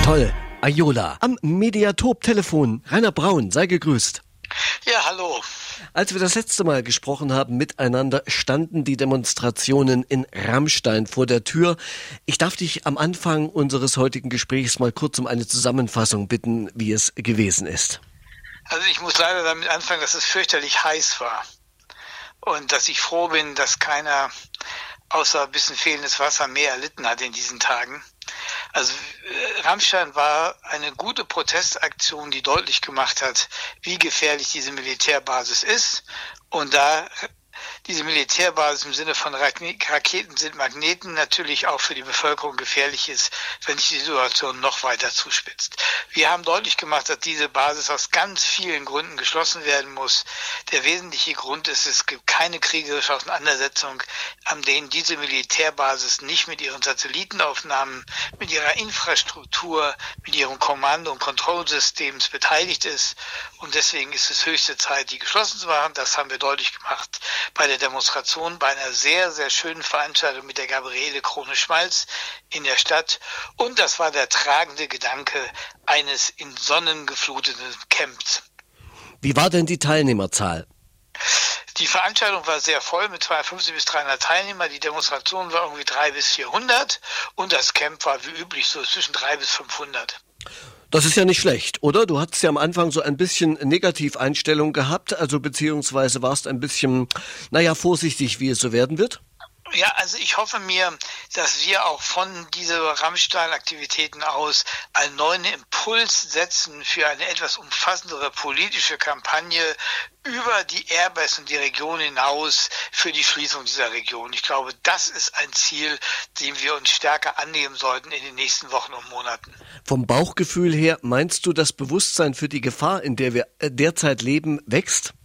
Toll. Ayola. Am Mediatop-Telefon. Rainer Braun, sei gegrüßt. Ja, hallo. Als wir das letzte Mal gesprochen haben miteinander, standen die Demonstrationen in Rammstein vor der Tür. Ich darf dich am Anfang unseres heutigen Gesprächs mal kurz um eine Zusammenfassung bitten, wie es gewesen ist. Also ich muss leider damit anfangen, dass es fürchterlich heiß war. Und dass ich froh bin, dass keiner außer ein bisschen fehlendes Wasser mehr erlitten hat in diesen Tagen. Also Rammstein war eine gute Protestaktion, die deutlich gemacht hat, wie gefährlich diese Militärbasis ist. Und da diese Militärbasis im Sinne von Raketen sind Magneten natürlich auch für die Bevölkerung gefährlich ist, wenn sich die Situation noch weiter zuspitzt. Wir haben deutlich gemacht, dass diese Basis aus ganz vielen Gründen geschlossen werden muss. Der wesentliche Grund ist, es gibt keine kriegerische Auseinandersetzung, an denen diese Militärbasis nicht mit ihren Satellitenaufnahmen, mit ihrer Infrastruktur, mit ihrem Kommando- und Kontrollsystems beteiligt ist. Und deswegen ist es höchste Zeit, die geschlossen zu machen. Das haben wir deutlich gemacht bei der Demonstration, bei einer sehr, sehr schönen Veranstaltung mit der Gabriele Krone-Schmalz in der Stadt. Und das war der tragende Gedanke eines in Sonnen gefluteten Camps. Wie war denn die Teilnehmerzahl? Die Veranstaltung war sehr voll mit 250 bis 300 Teilnehmern. Die Demonstration war irgendwie 300 bis 400 und das Camp war wie üblich so zwischen 300 bis 500. Das ist ja nicht schlecht, oder? Du hattest ja am Anfang so ein bisschen Negativeinstellung gehabt, also beziehungsweise warst ein bisschen, vorsichtig, wie es so werden wird. Ja, also ich hoffe mir, dass wir auch von dieser Rammstein-Aktivitäten aus einen neuen Impuls setzen für eine etwas umfassendere politische Kampagne über die Airbus und die Region hinaus für die Schließung dieser Region. Ich glaube, das ist ein Ziel, dem wir uns stärker annehmen sollten in den nächsten Wochen und Monaten. Vom Bauchgefühl her, meinst du, das Bewusstsein für die Gefahr, in der wir derzeit leben, wächst?